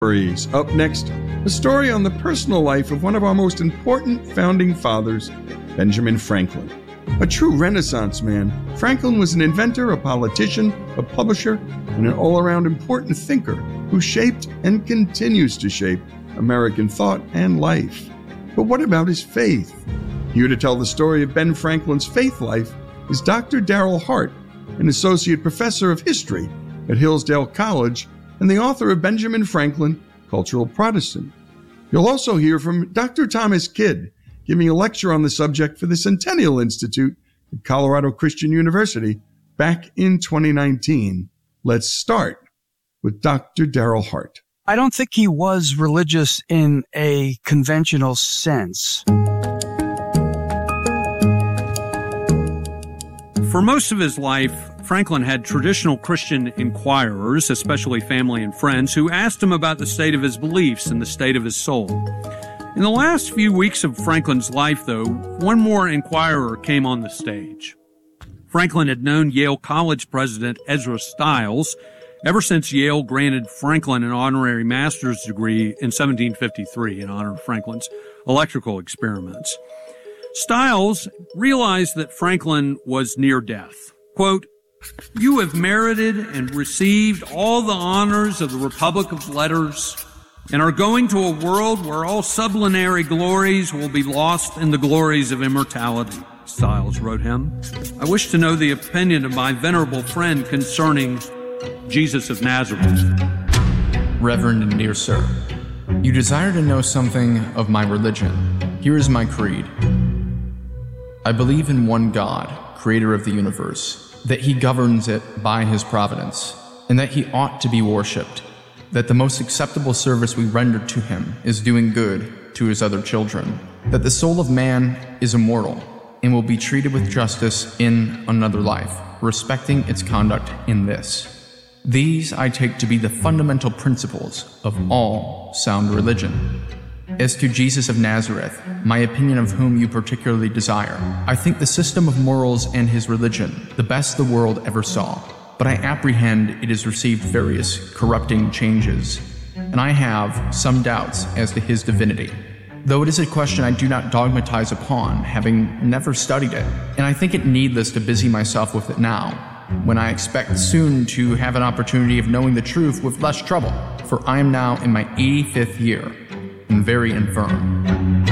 Up next, a story on the personal life of one of our most important founding fathers, Benjamin Franklin. A true Renaissance man, Franklin was an inventor, a politician, a publisher, and an all-around important thinker who shaped and continues to shape American thought and life. But what about his faith? Here to tell the story of Ben Franklin's faith life is Dr. Darrell Hart, an associate professor of history at Hillsdale College and the author of Benjamin Franklin, Cultural Protestant. You'll also hear from Dr. Thomas Kidd, giving a lecture on the subject for the Centennial Institute at Colorado Christian University back in 2019. Let's start with Dr. Darrell Hart. I don't think he was religious in a conventional sense. For most of his life, Franklin had traditional Christian inquirers, especially family and friends, who asked him about the state of his beliefs and the state of his soul. In the last few weeks of Franklin's life, though, one more inquirer came on the stage. Franklin had known Yale College president Ezra Stiles ever since Yale granted Franklin an honorary master's degree in 1753 in honor of Franklin's electrical experiments. Stiles realized that Franklin was near death. Quote, "You have merited and received all the honors of the Republic of Letters and are going to a world where all sublunary glories will be lost in the glories of immortality," Stiles wrote him. "I wish to know the opinion of my venerable friend concerning Jesus of Nazareth." Reverend and dear sir, you desire to know something of my religion. Here is my creed. I believe in one God, creator of the universe, that he governs it by his providence, and that he ought to be worshipped, that the most acceptable service we render to him is doing good to his other children, that the soul of man is immortal and will be treated with justice in another life, respecting its conduct in this. These I take to be the fundamental principles of all sound religion. As to Jesus of Nazareth, my opinion of whom you particularly desire, I think the system of morals and his religion the best the world ever saw, but I apprehend it has received various corrupting changes, and I have some doubts as to his divinity, though it is a question I do not dogmatize upon, having never studied it, and I think it needless to busy myself with it now, when I expect soon to have an opportunity of knowing the truth with less trouble, for I am now in my 85th year, and very infirm.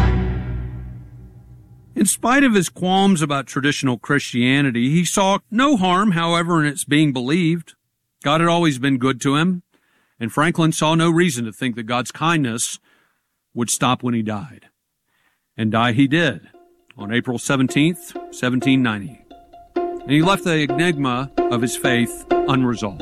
In spite of his qualms about traditional Christianity, he saw no harm, however, in its being believed. God had always been good to him, and Franklin saw no reason to think that God's kindness would stop when he died. And die he did, on April 17th, 1790. And he left the enigma of his faith unresolved.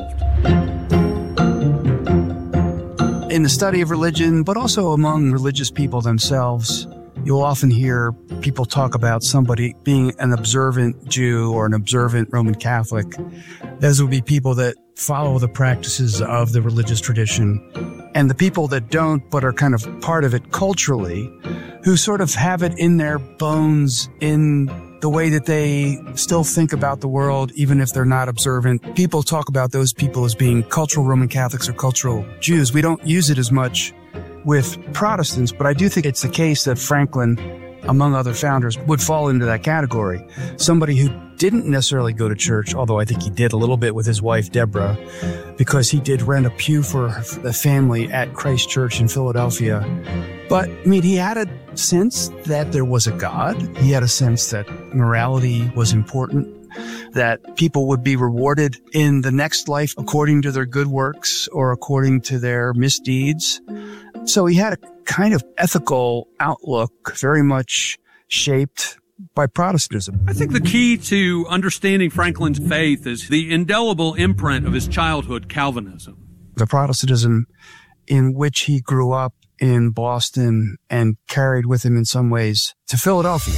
In the study of religion, but also among religious people themselves, you'll often hear people talk about somebody being an observant Jew or an observant Roman Catholic. Those would be people that follow the practices of the religious tradition. And the people that don't, but are kind of part of it culturally, who sort of have it in their bones in the way that they still think about the world, even if they're not observant. People talk about those people as being cultural Roman Catholics or cultural Jews. We don't use it as much with Protestants, but I do think it's the case that Franklin, among other founders, would fall into that category. Somebody who didn't necessarily go to church, although I think he did a little bit with his wife, Deborah, because he did rent a pew for the family at Christ Church in Philadelphia. But, I mean, he had a sense that there was a God. He had a sense that morality was important, that people would be rewarded in the next life according to their good works or according to their misdeeds. So he had a kind of ethical outlook, very much shaped by Protestantism. I think the key to understanding Franklin's faith is the indelible imprint of his childhood Calvinism. The Protestantism in which he grew up in Boston and carried with him in some ways to Philadelphia.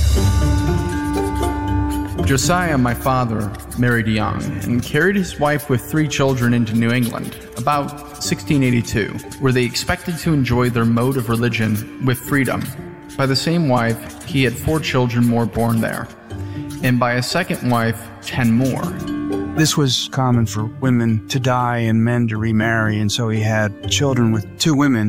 Josiah, my father, married young and carried his wife with 3 children into New England, about 1682, where they expected to enjoy their mode of religion with freedom. By the same wife, he had 4 children more born there, and by a second wife, 10 more. This was common for women to die and men to remarry, and so he had children with two women.